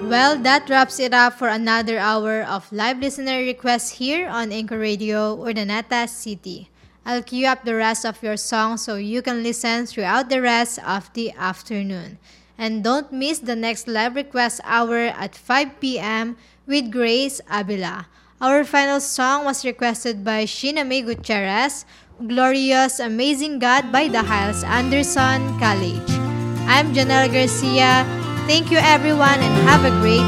Well, that wraps it up for another hour of live listener requests here on Anchor Radio, Urdaneta City. I'll queue up the rest of your songs so you can listen throughout the rest of the afternoon. And don't miss the next live request hour at 5 p.m. with Grace Abila. Our final song was requested by Shiname Gutierrez, Glorious Amazing God by the Hiles Anderson College. I'm Janelle Garcia. Thank you everyone and have a great